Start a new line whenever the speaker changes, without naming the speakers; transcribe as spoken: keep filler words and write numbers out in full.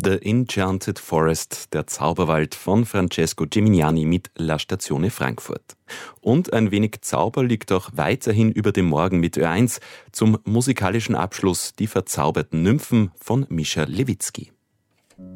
The Enchanted Forest, der Zauberwald von Francesco Gimignani mit La Stazione Frankfurt. Und ein wenig Zauber liegt auch weiterhin über dem Morgen mit Ö eins. Zum musikalischen Abschluss die verzauberten Nymphen von Mischa Lewitzki.